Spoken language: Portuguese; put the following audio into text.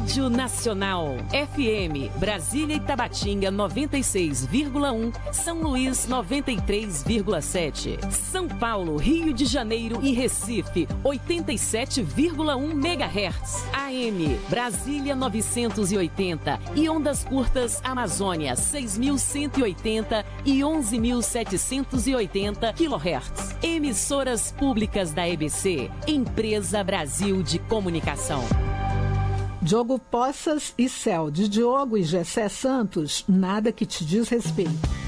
Rádio Nacional. FM, Brasília e Tabatinga 96,1, São Luís 93,7, São Paulo, Rio de Janeiro e Recife 87,1 MHz. AM, Brasília 980 e ondas curtas Amazônia 6.180 e 11.780 kHz. Emissoras públicas da EBC, Empresa Brasil de Comunicação. Diogo Poças e Céu, de Diogo e Gessé Santos, nada que te diz respeito.